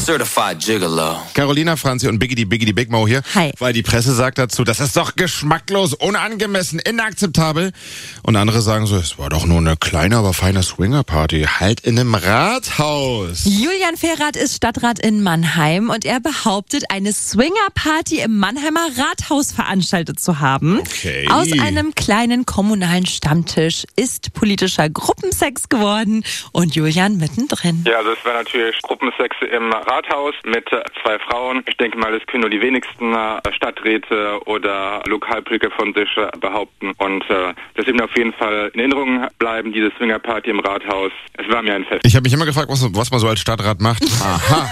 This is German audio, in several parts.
Certified Gigolo. Carolina, Franzi und Biggie die Big Mo hier. Hi. Weil die Presse sagt dazu, das ist doch geschmacklos, unangemessen, inakzeptabel. Und andere sagen so, es war doch nur eine kleine, aber feine Swingerparty. Halt in einem Rathaus. Julian Fehrath ist Stadtrat in Mannheim und er behauptet, eine Swingerparty im Mannheimer Rathaus veranstaltet zu haben. Okay. Aus einem kleinen kommunalen Stammtisch ist politischer Gruppensex geworden und Julian mittendrin. Ja, also es war natürlich Gruppensex im Rathaus mit 2 Frauen. Ich denke mal, das können nur die wenigsten Stadträte oder Lokalpolitiker von sich behaupten. Und das wird mir auf jeden Fall in Erinnerung bleiben, diese Swingerparty im Rathaus. Es war mir ein Fest. Ich habe mich immer gefragt, was man so als Stadtrat macht. Aha.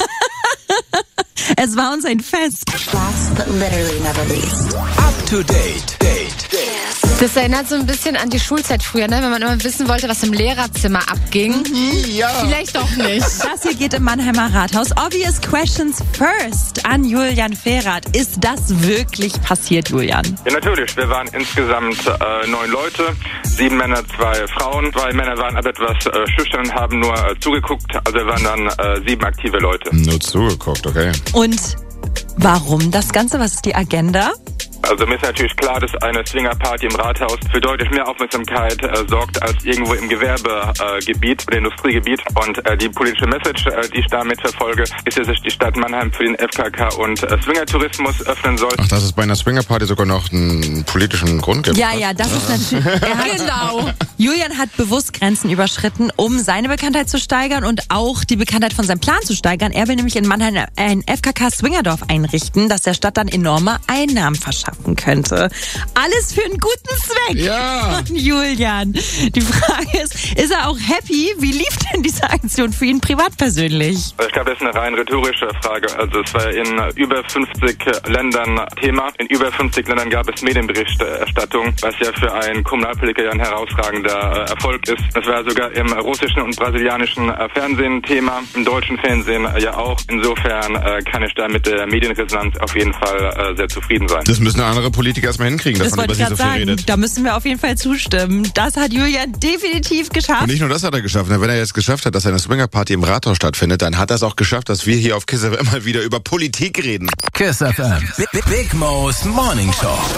Es war uns ein Fest. Last but literally never least. Up to date. Das erinnert so ein bisschen an die Schulzeit früher, ne? Wenn man immer wissen wollte, was im Lehrerzimmer abging. Ja. Vielleicht doch nicht. Das hier geht im Mannheimer Rathaus. Obvious questions first an Julian Fehrath. Ist das wirklich passiert, Julian? Ja, natürlich. Wir waren insgesamt 9 Leute, 7 Männer, 2 Frauen. 2 Männer waren aber etwas schüchtern und haben nur zugeguckt. Also wir waren dann 7 aktive Leute. Nur zugeguckt, okay. Und warum das Ganze? Was ist die Agenda? Also mir ist natürlich klar, dass eine Swingerparty im Rathaus für deutlich mehr Aufmerksamkeit sorgt als irgendwo im Gewerbegebiet oder Industriegebiet. Und die politische Message, die ich damit verfolge, ist, dass sich die Stadt Mannheim für den FKK und Swingertourismus öffnen soll. Ach, dass es bei einer Swingerparty sogar noch einen politischen Grund gibt. Ja, das ist natürlich... Genau. Julian hat bewusst Grenzen überschritten, um seine Bekanntheit zu steigern und auch die Bekanntheit von seinem Plan zu steigern. Er will nämlich in Mannheim ein FKK-Swingerdorf einrichten, das der Stadt dann enorme Einnahmen verschafft könnte. Alles für einen guten Zweck. Ja. Und Julian, die Frage ist er auch happy? Wie lief denn diese Aktion für ihn privat persönlich? Ich glaube, das ist eine rein rhetorische Frage. Also es war in über 50 Ländern Thema. In über 50 Ländern gab es Medienberichterstattung, was ja für einen Kommunalpolitiker ja ein herausragender Erfolg ist. Das war sogar im russischen und brasilianischen Fernsehen Thema, im deutschen Fernsehen ja auch. Insofern kann ich da mit der Medienresonanz auf jeden Fall sehr zufrieden sein. Das müssen andere Politiker erstmal hinkriegen, dass man über sie so viel redet. Da müssen wir auf jeden Fall zustimmen. Das hat Julian definitiv geschafft. Und nicht nur das hat er geschafft. Wenn er jetzt geschafft hat, dass eine Swingerparty im Rathaus stattfindet, dann hat er es auch geschafft, dass wir hier auf KISS FM immer wieder über Politik reden. KISS FM. Big Mo's Morning Show.